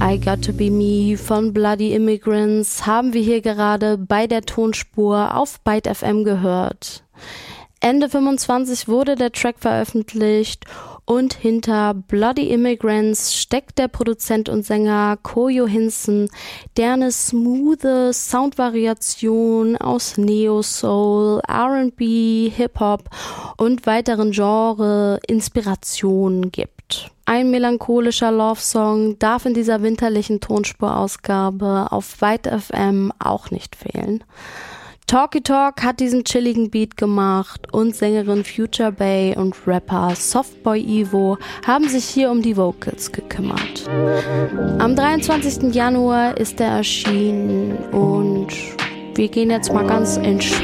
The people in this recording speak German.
I Got to Be Me von Bloody Immigrants haben wir hier gerade bei der Tonspur auf Byte FM gehört. Ende 25 wurde der Track veröffentlicht und hinter Bloody Immigrants steckt der Produzent und Sänger Kojo Hinson, der eine smoothe Soundvariation aus Neo-Soul, R&B, Hip-Hop und weiteren Genre-Inspirationen gibt. Ein melancholischer Love-Song darf in dieser winterlichen Tonspurausgabe auf Byte FM auch nicht fehlen. Talky Talk hat diesen chilligen Beat gemacht und Sängerin Future Bay und Rapper Softboy Evo haben sich hier um die Vocals gekümmert. Am 23. Januar ist er erschienen und wir gehen jetzt mal ganz entspannt